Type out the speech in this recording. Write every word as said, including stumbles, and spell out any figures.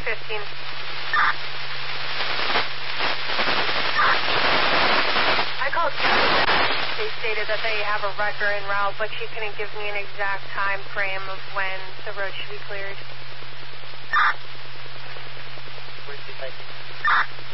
fifteen. I called. They stated that they have a wrecker en route, but she couldn't give me an exact time frame of when the road should be cleared. Where's the